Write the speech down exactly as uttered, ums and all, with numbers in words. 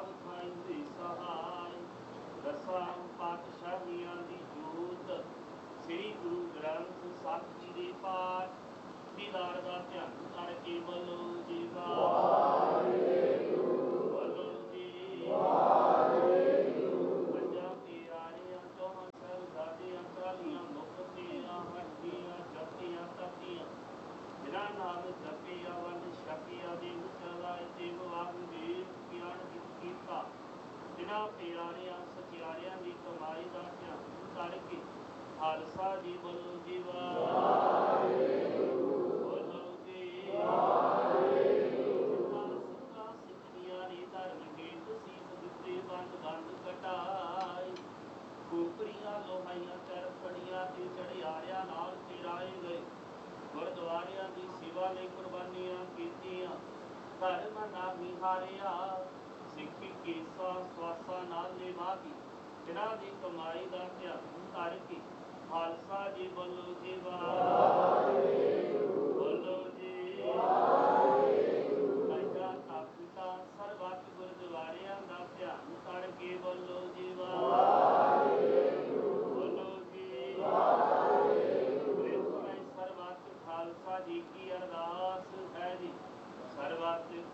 ਖਾਇੰਦੇ ਸਹਾਈ। ਦਸਾਂ ਪਾਤਸ਼ਾਹੀਆਂ ਦੀ ਜੋਤ ਸ੍ਰੀ ਗੁਰੂ ਗ੍ਰੰਥ ਸਾਹਿਬ ਜੀ ਦੇ ਪਾਠ ਦੀਦਾਰ ਦਾ ਧਿਆਨ ਕਰਕੇ ਬੋਲੋ ਜੀ ਵਾਹਿਗੁਰੂ ਬੋਲੋ ਜੀ ਵਾਹਿਗੁਰੂ। ਪੰਜਾਂ ਪਿਆਰਿਆਂ ਚੌਹਾਂ ਸਾਹਿਬਜ਼ਾਦਿਆਂ ਚਾਲੀਆਂ ਮੁਕਤਿਆਂ ਹੱਟੀਆਂ ਜਪੀਆਂ ਤਪੀਆਂ ਜਿਨ੍ਹਾਂ ਨਾਮ ਜਪਿਆ ਵੰਡ ਛਕਿਆ ਦੇਵ ਚਲਾਏ ਦੇਵ ਵਾਹਿਗੁਰੂ ਗਿਆਨ ਕੀਤਾ ਜਿਨ੍ਹਾਂ ਪਿਆਰਿਆਂ ਸਚਿਆਰਿਆਂ ਦੀ ਕਮਾਈ ਦਾ ਧਿਆਨ ਕਰਕੇ ਖਾਲਸਾ ਜੀ ਬੋਲੋ ਜੀ ਵਾਹਿਗੁਰੂ ਬੋਲੋ ਜੀ ਵਾਹਿਗੁਰੂ। ਸਿੰਘਾਂ ਸਿੰਘਣੀਆਂ ਨੇ ਧਰਮ ਗੀਤ ਸੀਸ ਦਿੱਤੇ ਬੰਦ ਬੰਦ ਕਟਾਏ ਖੋਪਰੀਆਂ ਲੋਹਾਈਆਂ ਚਰਖੜੀਆਂ ਤੇ ਚੜਿਆਰਿਆਂ ਨਾਲ ਚਿਰਾਏ ਗਏ ਗੁਰਦੁਆਰਿਆਂ ਦੀ ਸੇਵਾ ਲਈ ਕੁਰਬਾਨੀਆਂ ਕੀਤੀਆਂ ਧਰਮ ਨਾ ਹਾਰਿਆ ਸਿੱਖੀ ਕੇਸਾਂ ਸਵਾਸਾਂ ਨਾਲ ਨਿਭਾਈ ਜਿਨ੍ਹਾਂ ਦੀ ਕਮਾਈ ਦਾ ਧਿਆਨ ਕਰਕੇ ਖਾਲਸਾ ਜੀ ਬੋਲੋ ਜੀ ਵਾਹਿਗੁਰੂ ਬੋਲੋ ਜੀ ਵਾਹਿਗੁਰੂ। ਪੰਜਾਂ ਤਾਕਤਾਂ ਸਰਬੱਤ ਗੁਰਦੁਆਰਿਆਂ ਦਾ ਧਿਆਨ ਕਰਕੇ ਬੋਲੋ ਜੀ ਵਾਹਿਗੁਰੂ ਬੋਲੋ ਜੀ ਵਾਹਿਗੁਰੂ। ਇਸ ਸਮੇਂ ਸਰਬੱਤ ਖਾਲਸਾ ਜੀ ਕੀ ਅਰਦਾਸ ਹੈ ਜੀ ਸਰਬੱਤ